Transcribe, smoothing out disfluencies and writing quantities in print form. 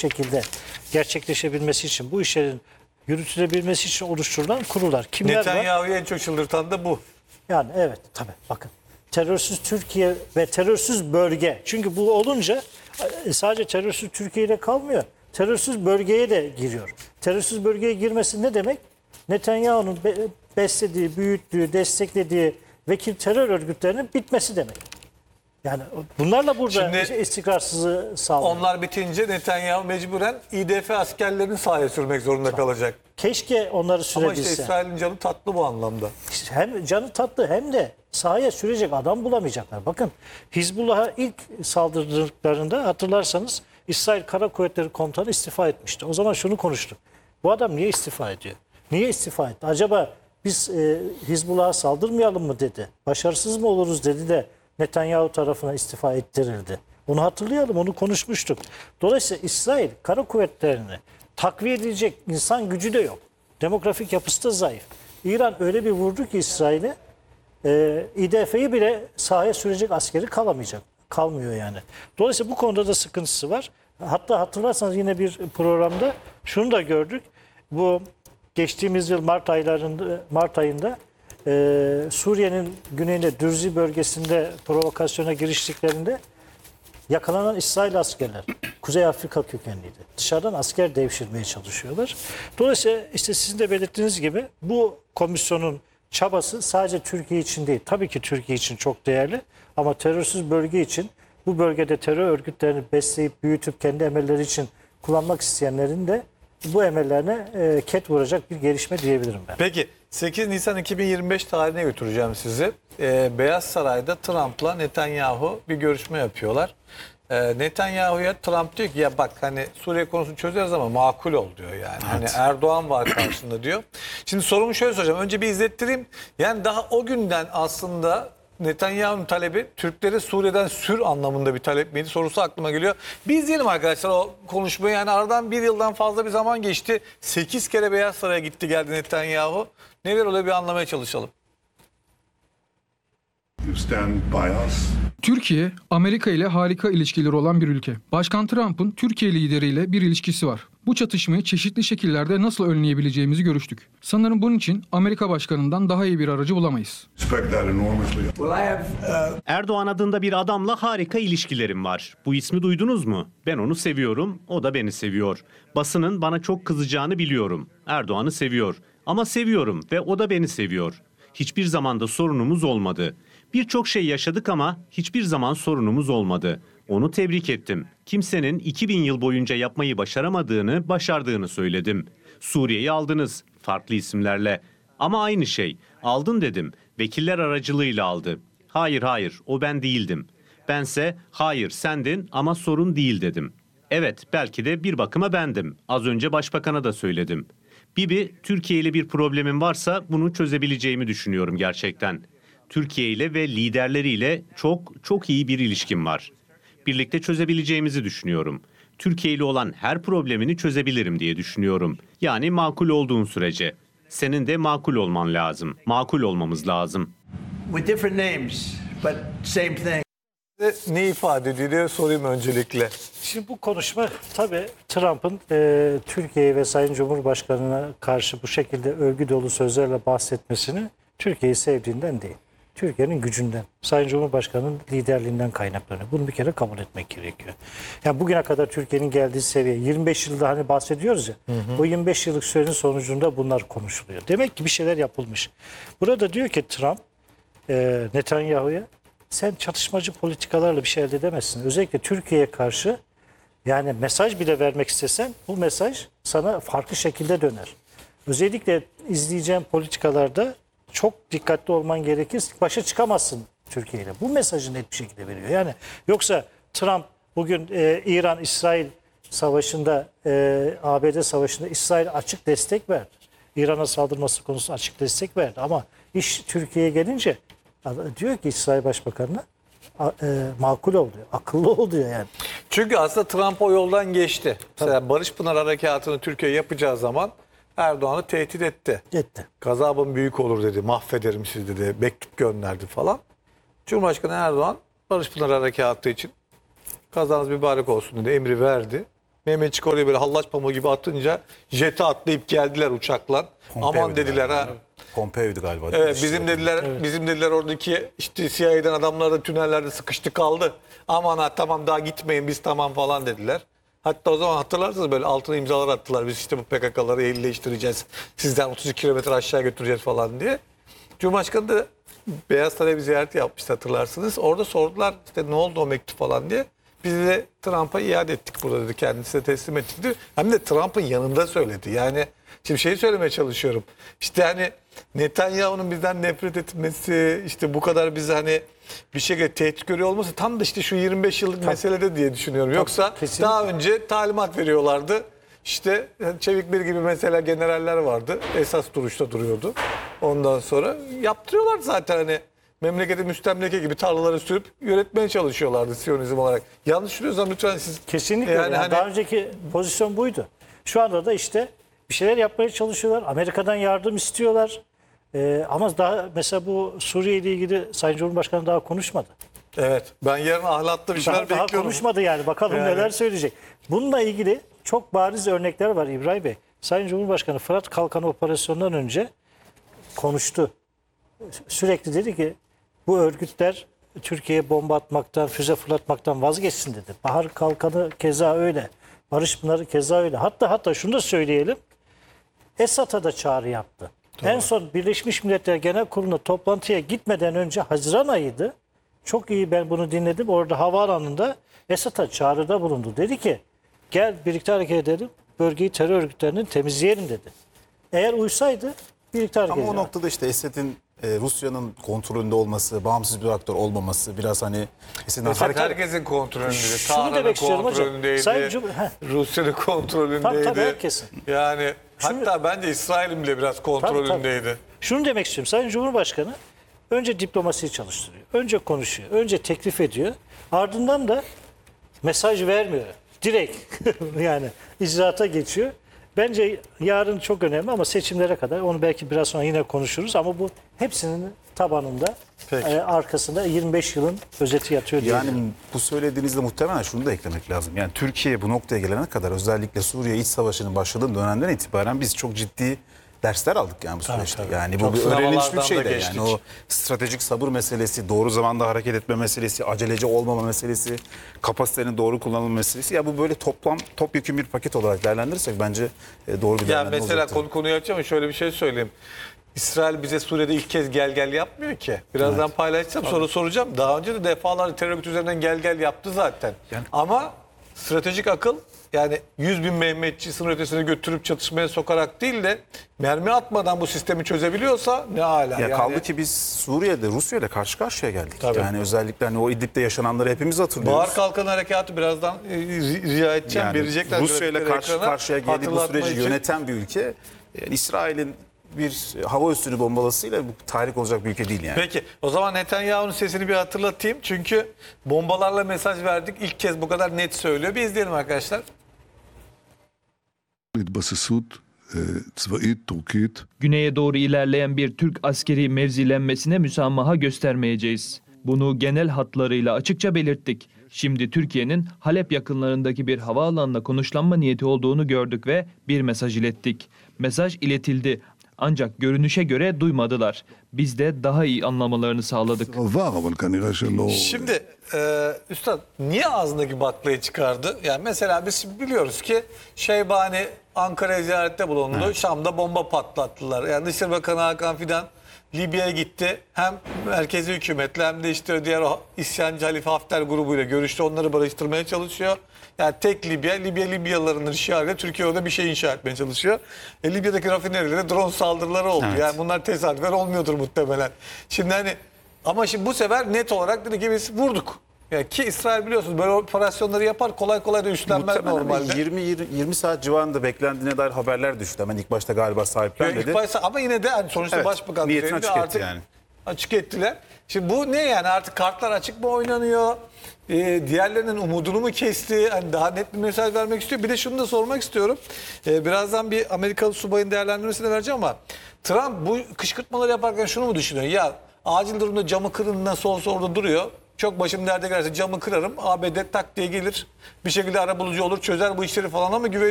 şekilde gerçekleşebilmesi için, bu işlerin yürütülebilmesi için oluşturulan kurullar. Kimler var? Netanyahu'yu en çok çıldırtan da bu. Yani evet, tabii bakın. Terörsüz Türkiye ve terörsüz bölge. Çünkü bu olunca sadece terörsüz Türkiye ile kalmıyor. Terörsüz bölgeye de giriyor. Terörsüz bölgeye girmesi ne demek? Netanyahu'nun beslediği, büyüttüğü, desteklediği vekil terör örgütlerinin bitmesi demek. Yani bunlarla burada Şimdi istikrarsızlığı sağlıyor. onlar bitince Netanyahu mecburen İDF askerlerini sahaya sürmek zorunda kalacak. Keşke onları Ama sürebilse. işte İsrail'in canı tatlı bu anlamda. Hem canı tatlı hem de sahaya sürecek adam bulamayacaklar. Bakın Hizbullah'a ilk saldırdıklarında hatırlarsanız İsrail Kara Kuvvetleri Komutanı istifa etmişti. O zaman şunu konuştuk. Bu adam niye istifa ediyor? Niye istifa etti? Acaba biz Hizbullah'a saldırmayalım mı dedi. Başarısız mı oluruz dedi de Netanyahu tarafına istifa ettirirdi. Onu hatırlayalım, onu konuşmuştuk. Dolayısıyla İsrail Kara Kuvvetleri'ni takviye edilecek insan gücü de yok. Demografik yapısı da zayıf. İran öyle bir vurdu ki İsrail'e İDF'yi bile sahaya sürecek askeri kalamayacak. Kalmıyor yani. Dolayısıyla bu konuda da sıkıntısı var. Hatta hatırlarsanız yine bir programda şunu da gördük. Bu geçtiğimiz yıl Mart ayında Suriye'nin güneyinde Dürzi bölgesinde provokasyona giriştiklerinde yakalanan İsrail askerler Kuzey Afrika kökenliydi. Dışarıdan asker devşirmeye çalışıyorlar. Dolayısıyla işte sizin de belirttiğiniz gibi bu komisyonun çabası sadece Türkiye için değil. Tabii ki Türkiye için çok değerli ama terörsüz bölge için, bu bölgede terör örgütlerini besleyip büyütüp kendi emelleri için kullanmak isteyenlerin de bu emellerine ket vuracak bir gelişme diyebilirim ben. Peki 8 Nisan 2025 tarihine götüreceğim sizi. Beyaz Saray'da Trump'la Netanyahu bir görüşme yapıyorlar. Netanyahu'ya Trump diyor ki ya bak hani Suriye konusunu çözeriz ama makul ol diyor yani. Evet. Hani Erdoğan var karşında diyor. Şimdi sorumu şöyle soracağım. Önce bir izlettireyim. Yani daha o günden aslında Netanyahu'nun talebi Türkleri Suriye'den sür anlamında bir talep miydi sorusu aklıma geliyor. Bir izleyelim arkadaşlar o konuşmayı. Yani aradan bir yıldan fazla bir zaman geçti. 8 kere Beyaz Saray'a gitti geldi Netanyahu. Neler oluyor bir anlamaya çalışalım. You stand by us. Türkiye, Amerika ile harika ilişkileri olan bir ülke. Başkan Trump'ın Türkiye lideriyle bir ilişkisi var. Bu çatışmayı çeşitli şekillerde nasıl önleyebileceğimizi görüştük. Sanırım bunun için Amerika Başkanı'ndan daha iyi bir aracı bulamayız. Respect that enormously. Erdoğan adında bir adamla harika ilişkilerim var. Bu ismi duydunuz mu? Ben onu seviyorum, o da beni seviyor. Basının bana çok kızacağını biliyorum. Erdoğan'ı seviyor. Ama seviyorum ve o da beni seviyor. Hiçbir zaman da sorunumuz olmadı. Birçok şey yaşadık ama hiçbir zaman sorunumuz olmadı. Onu tebrik ettim. Kimsenin 2000 yıl boyunca yapmayı başaramadığını, başardığını söyledim. Suriye'yi aldınız, farklı isimlerle. Ama aynı şey. Aldın dedim. Vekiller aracılığıyla aldı. Hayır, o ben değildim. Bense, hayır sendin ama sorun değil dedim. Evet, belki de bir bakıma bendim. Az önce başbakana da söyledim. Bibi, Türkiye ile bir problemim varsa bunu çözebileceğimi düşünüyorum gerçekten. Türkiye ile ve liderleriyle çok iyi bir ilişkim var. Birlikte çözebileceğimizi düşünüyorum. Türkiye ile olan her problemini çözebilirim diye düşünüyorum. Yani makul olduğun sürece. Senin de makul olman lazım. Makul olmamız lazım. With different names, but same thing. Ne ifade ediyor diye sorayım öncelikle. Şimdi bu konuşma tabii Trump'ın Türkiye'ye ve Sayın Cumhurbaşkanı'na karşı bu şekilde övgü dolu sözlerle bahsetmesini Türkiye'yi sevdiğinden değil. Türkiye'nin gücünden, Sayın Cumhurbaşkanı'nın liderliğinden kaynaklanıyor. Bunu bir kere kabul etmek gerekiyor. Yani bugüne kadar Türkiye'nin geldiği seviye 25 yılda hani bahsediyoruz ya. O 25 yıllık sürenin sonucunda bunlar konuşuluyor. Demek ki bir şeyler yapılmış. Burada diyor ki Trump Netanyahu'ya sen çatışmacı politikalarla bir şey elde edemezsin. Özellikle Türkiye'ye karşı yani mesaj bile vermek istesen bu mesaj sana farklı şekilde döner. Özellikle izleyeceğim politikalarda çok dikkatli olman gerekir. Başa çıkamazsın Türkiye ile. Bu mesajı net bir şekilde veriyor. Yani yoksa Trump bugün İran-İsrail savaşında, ABD savaşında İsrail açık destek verdi. İran'a saldırması konusunda açık destek verdi. Ama iş Türkiye'ye gelince diyor ki İsrail Başbakanı'na makul ol diyor. Akıllı ol diyor yani. Çünkü aslında Trump o yoldan geçti. Mesela Barış Pınar Harekatı'nı Türkiye yapacağı zaman Erdoğan'ı tehdit etti. Gazabın büyük olur dedi. Mahvederim sizi dedi. Mektup gönderdi falan. Cumhurbaşkanı Erdoğan Barış Pınar Harekatı için kazanız mübarek olsun dedi. Emri verdi. Mehmetçik oraya böyle hallaç pamuğu gibi atınca jete atlayıp geldiler uçakla. Aman dediler ha. Pompeo'ydu galiba. Evet bizim dediler oradaki işte CIA'den adamlar da tünellerde sıkıştı kaldı. Aman ha tamam daha gitmeyin biz tamam falan dediler. Hatta o zaman hatırlarsınız böyle altına imzalar attılar. Biz işte bu PKK'ları ehlileştireceğiz. Sizden 32 kilometre aşağı götüreceğiz falan diye. Cumhurbaşkanı da Beyaz Saray'a bir ziyaret yapmıştı hatırlarsınız. Orada sordular işte ne oldu o mektup falan diye. Biz de Trump'a iade ettik burada dedi. Kendisine teslim ettik dedi. Hem de Trump'ın yanında söyledi. Yani şimdi şeyi söylemeye çalışıyorum. İşte hani Netanyahu'nun bizden nefret etmesi, işte bu kadar bizi hani bir şekilde tehdit görüyor olması tam da işte şu 25 yıllık meselede diye düşünüyorum. Yoksa kesinlikle. daha önce talimat veriyorlardı. İşte Çevik bir gibi mesela generaller vardı. Esas duruşta duruyordu. Ondan sonra yaptırıyorlar zaten hani memleketi müstemleke gibi tarlaları sürüp yönetmeye çalışıyorlardı Siyonizm olarak. Yanlış düşünüyorsam lütfen siz... Kesinlikle. Yani Yani hani- daha önceki pozisyon buydu. Şu anda da işte bir şeyler yapmaya çalışıyorlar. Amerika'dan yardım istiyorlar. Ama daha mesela bu Suriye ile ilgili Sayın Cumhurbaşkanı daha konuşmadı. Evet. Ben yarın ahlatlı bir şeyler Daha bekliyorum. konuşmadı yani. Bakalım Yani. neler söyleyecek. Bununla ilgili çok bariz örnekler var İbrahim Bey. Sayın Cumhurbaşkanı Fırat Kalkanı operasyonundan önce konuştu. Sürekli dedi ki bu örgütler Türkiye'ye bomba atmaktan, füze fırlatmaktan vazgeçsin dedi. Bahar Kalkanı keza öyle. Barış Pınarı keza öyle. Hatta şunu da söyleyelim. Esad'a da çağrı yaptı. En son Birleşmiş Milletler Genel Kurulu'na toplantıya gitmeden önce Haziran ayıydı. Çok iyi ben bunu dinledim. Orada havaalanında Esad'a çağrıda bulundu. Dedi ki gel birlikte hareket edelim. Bölgeyi terör örgütlerinden temizleyelim dedi. Eğer uysaydı birlikte hareket Ama o edelim. noktada işte Esed'in Rusya'nın kontrolünde olması, bağımsız bir aktör olmaması biraz hani Esed'in Esad herkesin kontrolündeydi. Şunu Tahran'ın demek istiyorum hocam. kontrolündeydi. Sayın Rusya'nın kontrolündeydi. Tabii, herkesin. Yani hatta bence İsrail'in bile biraz kontrolündeydi. Tabii. Şunu demek istiyorum. Sayın Cumhurbaşkanı önce diplomasiyi çalıştırıyor. Önce konuşuyor. Önce teklif ediyor. Ardından da mesaj vermiyor. Direkt yani icraata geçiyor. Bence yarın çok önemli ama seçimlere kadar onu belki biraz sonra yine konuşuruz ama bu hepsinin tabanında Peki. arkasında 25 yılın özeti yatıyor diye. yani bu söylediğinizde muhtemelen şunu da eklemek lazım. Yani Türkiye bu noktaya gelene kadar özellikle Suriye İç Savaşı'nın başladığı dönemden itibaren biz çok ciddi dersler aldık yani bu süreçte. tabii. Yani Çok bu bir öğrenilmiş bir sınavlardan şey da de geçtik. yani o stratejik sabır meselesi, doğru zamanda hareket etme meselesi, aceleci olmama meselesi, kapasitenin doğru kullanılma meselesi. Ya bu böyle topyekun bir paket olarak değerlendirirsek bence doğru bir Ya değerlendirme mesela olacaktır. konuyu açacağım ama şöyle bir şey söyleyeyim. İsrail bize Suriye'de ilk kez gel yapmıyor ki. Birazdan paylaşacağım sonra soracağım. Daha önce de defalarca terör örgütü üzerinden gel yaptı zaten. Ama stratejik akıl yani 100 bin Mehmetçi sınır ötesine götürüp çatışmaya sokarak değil de mermi atmadan bu sistemi çözebiliyorsa ne âlâ. Ya yani. kaldı ki biz Suriye'de Rusya ile karşı karşıya geldik. Tabii. Yani özellikle hani o İdlib'de yaşananları hepimiz hatırlıyoruz. Bahar Kalkanı Harekatı birazdan rica edeceğim. Yani Verecekler Rusya ile grafikleri karşı ekrana. karşıya geldiği bu Hatırlatma süreci için. yöneten bir ülke. Yani İsrail'in bir hava üssünü bombalasıyla bu tarih olacak bir ülke değil yani. Peki o zaman Netanyahu'nun sesini bir hatırlatayım. Çünkü bombalarla mesaj verdik. İlk kez bu kadar net söylüyor. Bir izleyelim arkadaşlar. התבססות צבאית טורקית Güneye doğru ilerleyen bir Türk askeri mevzilenmesine müsamaha göstermeyeceğiz. Bunu genel hatlarıyla açıkça belirttik. Şimdi Türkiye'nin Halep yakınlarındaki bir havaalanına konuşlanma niyeti olduğunu gördük ve bir mesaj ilettik. Mesaj iletildi. Ancak görünüşe göre duymadılar. Biz de daha iyi anlamalarını sağladık. עבר, אבל כנראה שלא... Şimdi Üstad niye ağzındaki baklayı çıkardı? Yani mesela biz şimdi biliyoruz ki Şeybani Ankara'ya ziyarette bulundu. Şam'da bomba patlattılar. Yani Dışişleri Bakanı Hakan Fidan Libya'ya gitti. Hem merkezi hükümetle hem de işte diğer o isyancı Halife Hafter grubuyla görüştü. Onları barıştırmaya çalışıyor. Yani tek Libyalıların işaretiyle Türkiye orada bir şey inşa etmeye çalışıyor. Libya'daki rafinerilere drone saldırıları oldu. Evet. Yani bunlar tesadüfen olmuyordur muhtemelen. Şimdi hani ama şimdi bu sefer net olarak dedi ki biz vurduk. Yani ki İsrail biliyorsunuz böyle operasyonları yapar kolay kolay da üstlenmez Muhtemelen normalde. 20 saat civarında beklendiğine dair haberler düştü. Hemen ilk başta galiba Yani sahiplenmedi. ilk başta, ama yine de hani sonuçta Evet, başbakan niyetini düzeyinde açık etti artık yani. açık ettiler. Şimdi bu ne yani artık kartlar açık mı oynanıyor? Diğerlerinin umudunu mu kesti? Hani daha net bir mesaj vermek istiyor. Bir de şunu da sormak istiyorum. Birazdan bir Amerikalı subayın değerlendirmesini vereceğim ama Trump bu kışkırtmaları yaparken şunu mu düşünüyor? Ya acil durumda camı kırın nasıl olsa orada duruyor. Çok başım derde gelirse camı kırarım. ABD tak diye gelir. Bir şekilde arabulucu olur, çözer bu işleri falan ama güveniyorum.